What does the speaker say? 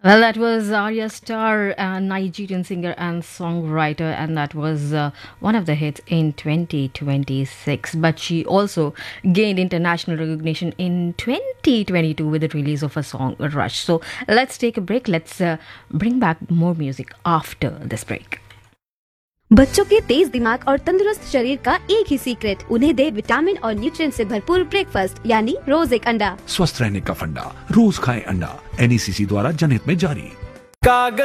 Well, that was Arya Starr, a Nigerian singer and songwriter, and that was one of the hits in 2026. But she also gained international recognition in 2022 with the release of a song, Rush. So let's take a break. Let's bring back more music after this break. बच्चों के तेज दिमाग और तंदुरुस्त शरीर का एक ही secret, उन्हें दे vitamin और न्यूट्रिएंट से भरपूर ब्रेकफास्ट यानी रोज एक अंडा। स्वस्थ रहने का फंडा, रोज खाएं अंडा। NECC द्वारा जनहित में जारी।